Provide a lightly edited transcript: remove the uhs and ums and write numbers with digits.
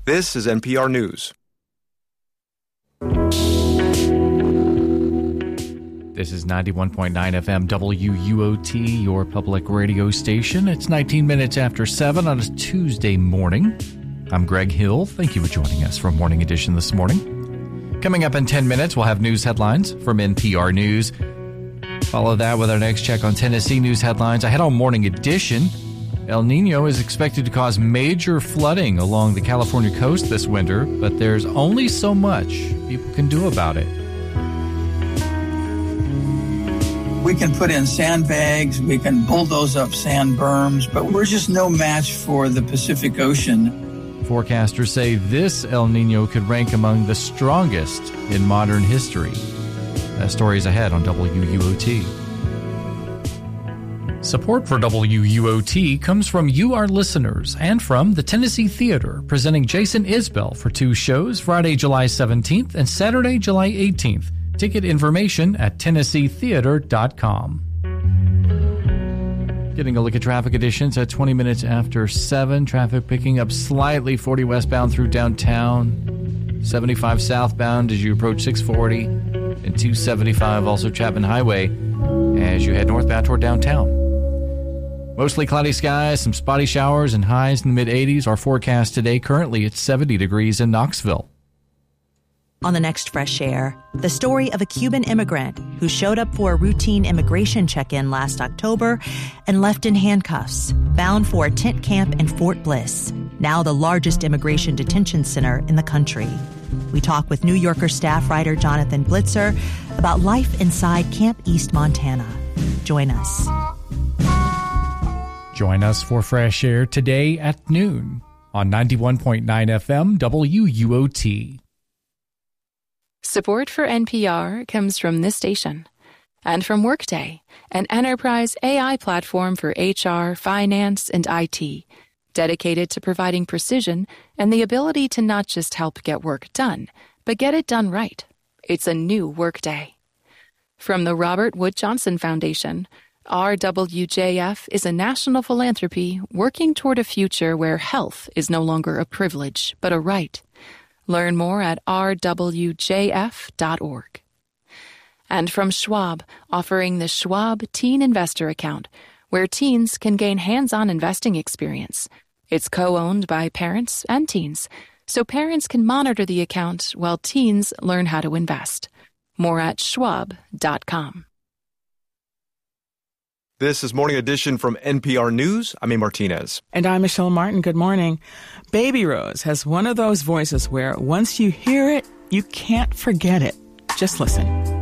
This is NPR News. This is 91.9 FM WUOT, your public radio station. It's 19 minutes after 7 on a Tuesday morning. I'm Greg Hill. Thank you for joining us for Morning Edition this morning. Coming up in 10 minutes, we'll have news headlines from NPR News. Follow that with our next check on Tennessee news headlines. Ahead on Morning Edition, El Nino is expected to cause major flooding along the California coast this winter, but there's only so much people can do about it. We can put in sandbags, we can bulldoze up sand berms, but we're just no match for the Pacific Ocean. Forecasters say this El Nino could rank among the strongest in modern history. That story is ahead on WUOT. Support for WUOT comes from you, our listeners, and from the Tennessee Theater, presenting Jason Isbell for 2 shows, Friday, July 17th and Saturday, July 18th. Ticket information at TennesseeTheater.com. Getting a look at traffic conditions at 20 minutes after 7. Traffic picking up slightly, 40 westbound through downtown, 75 southbound as you approach 640, and 275 also Chapman Highway as you head northbound toward downtown. Mostly cloudy skies, some spotty showers, and highs in the mid-80s. Our forecast today, currently it's 70 degrees in Knoxville. On the next Fresh Air, the story of a Cuban immigrant who showed up for a routine immigration check-in last October and left in handcuffs, bound for a tent camp in Fort Bliss, now the largest immigration detention center in the country. We talk with New Yorker staff writer Jonathan Blitzer about life inside Camp East, Montana. Join us. Join us for Fresh Air today at noon on 91.9 FM WUOT. Support for NPR comes from this station and from Workday, an enterprise AI platform for HR, finance, and IT, dedicated to providing precision and the ability to not just help get work done, but get it done right. It's a new Workday. From the Robert Wood Johnson Foundation, RWJF is a national philanthropy working toward a future where health is no longer a privilege, but a right. Learn more at rwjf.org. And from Schwab, offering the Schwab Teen Investor Account, where teens can gain hands-on investing experience. It's co-owned by parents and teens, so parents can monitor the account while teens learn how to invest. More at schwab.com. This is Morning Edition from NPR News. I'm A. Martinez. And I'm Michelle Martin. Good morning. Baby Rose has one of those voices where once you hear it, you can't forget it. Just listen.